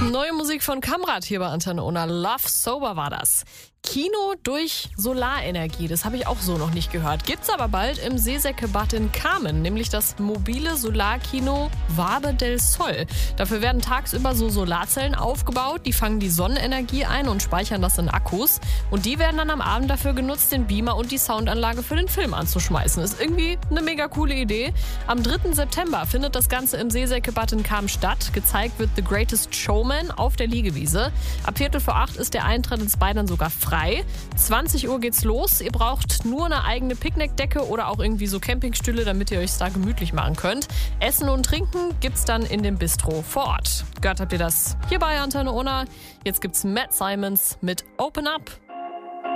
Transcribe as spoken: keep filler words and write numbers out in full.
Neue Musik von Kamrat hier bei Antenne Unna. Love Sober war das. Kino durch Solarenergie, das habe ich auch so noch nicht gehört. Gibt's aber bald im Seesäckebad in Kamen, nämlich das mobile Solarkino Vabe del Sol. Dafür werden tagsüber so Solarzellen aufgebaut, die fangen die Sonnenenergie ein und speichern das in Akkus. Und die werden dann am Abend dafür genutzt, den Beamer und die Soundanlage für den Film anzuschmeißen. Ist irgendwie eine mega coole Idee. Am dritten September findet das Ganze im Seesäckebad in Kamen statt. Gezeigt wird The Greatest Showman auf der Liegewiese. Ab Viertel vor acht ist der Eintritt ins Bad dann sogar frei. zwanzig Uhr geht's los. Ihr braucht nur eine eigene Picknickdecke oder auch irgendwie so Campingstühle, damit ihr euch da gemütlich machen könnt. Essen und Trinken gibt's dann in dem Bistro vor Ort. Gehört habt ihr das hier bei Antenne Unna. Jetzt gibt's Matt Simons mit Open Up.